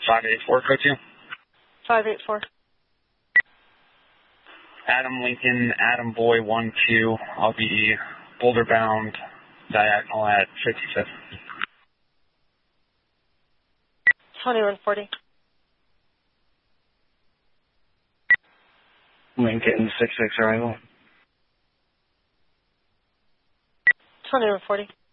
584, code 2. 584. Adam Lincoln, Adam Boy 12. I'll be Boulder bound, diagonal at 55th. 2140. Lincoln 66 arrival. 2140.